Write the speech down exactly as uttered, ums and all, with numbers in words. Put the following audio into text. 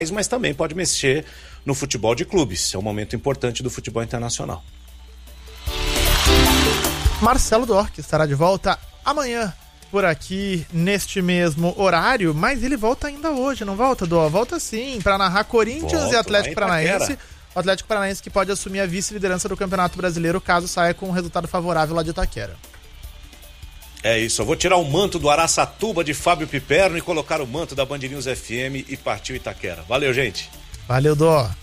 mas também pode mexer no futebol de clubes. É um momento importante do futebol internacional. Marcelo Dork estará de volta amanhã por aqui neste mesmo horário, mas ele volta ainda hoje, não volta, Dó? Volta sim, para narrar Corinthians Volto, e Atlético Paranaense. O Atlético Paranaense que pode assumir a vice-liderança do Campeonato Brasileiro caso saia com um resultado favorável lá de Itaquera. É isso, eu vou tirar o manto do Araçatuba de Fábio Piperno e colocar o manto da Band News F M e partiu Itaquera. Valeu, gente. Valeu, Dó.